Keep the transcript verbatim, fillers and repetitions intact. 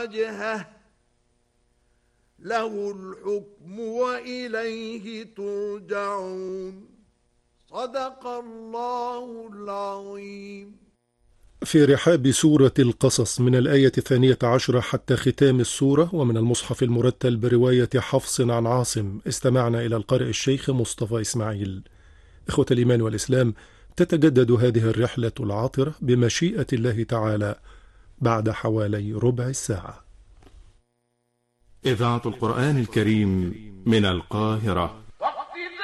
وجهه له الحكم وإليه ترجعون. صدق الله العظيم. في رحاب سورة القصص من الآية الثانية عشرة حتى ختام السورة، ومن المصحف المرتل برواية حفص عن عاصم، استمعنا إلى القارئ الشيخ مصطفى إسماعيل. إخوة الإيمان والإسلام، تتجدد هذه الرحلة العاطرة بمشيئة الله تعالى بعد حوالي ربع الساعة. إذاعة القرآن الكريم من القاهرة.